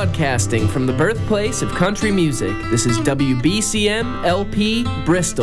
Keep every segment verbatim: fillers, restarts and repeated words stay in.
Broadcasting from the birthplace of country music, this is W B C M L P Bristol.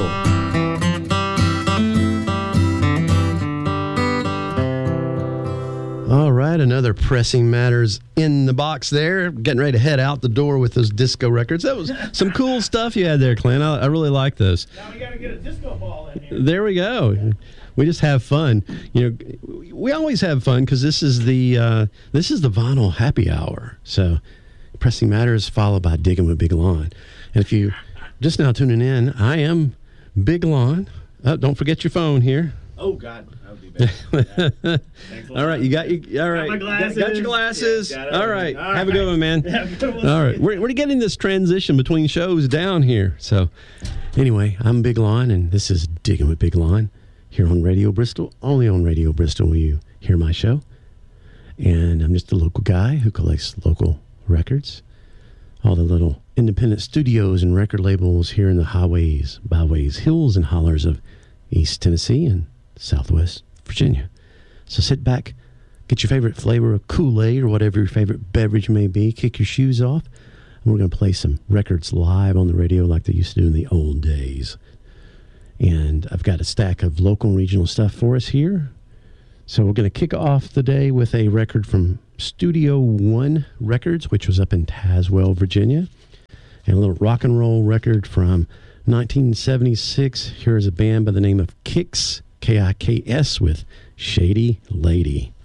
All right, another Pressing Matters in the box there. Getting ready to head out the door with those disco records. That was some cool stuff you had there, Clint. I, I really like those. Now we got to get a disco ball in here. There we go. We just have fun. You know, we always have fun because this is the uh, this is the vinyl happy hour. So, Pressing Matters followed by Digging with Big Lon. And if you just now tuning in, I am Big Lon. Oh, don't forget your phone here. Oh God, that would be bad. Yeah. All right, you got you. All right, got, my glasses. got, got your glasses. Yeah, got all, right. all right, have a good one, man. Have a good one. All right, we're we're getting this transition between shows down here. So, anyway, I'm Big Lon, and this is Digging with Big Lon here on Radio Bristol. Only on Radio Bristol will you hear my show. And I'm just a local guy who collects local records. All the little independent studios and record labels here in the highways, byways, hills, and hollers of East Tennessee and Southwest Virginia. So sit back, get your favorite flavor of Kool-Aid or whatever your favorite beverage may be, kick your shoes off, and we're going to play some records live on the radio like they used to do in the old days. And I've got a stack of local and regional stuff for us here. So we're going to kick off the day with a record from Studio One Records, which was up in Tazewell, Virginia, and a little rock and roll record from nineteen seventy-six. Here's a band by the name of Kiks, K I K S, with Shady Lady.